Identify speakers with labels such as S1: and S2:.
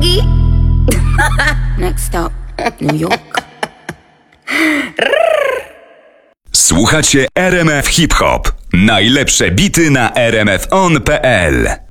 S1: Yogi. Next stop, New York.
S2: Słuchacie RMF Hip Hop. Najlepsze bity na rmfon.pl.